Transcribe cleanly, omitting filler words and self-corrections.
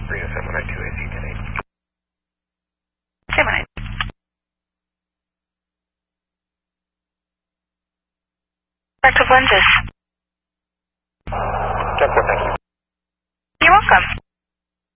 Reno 7192 AC 108. 78. Active lenses. Check 4, thank you.